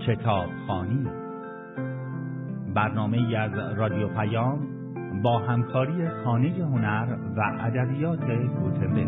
کتابخوانی، برنامه‌ای از رادیو پیام با همکاری خانه هنر و ادبیات گوتنبرگ.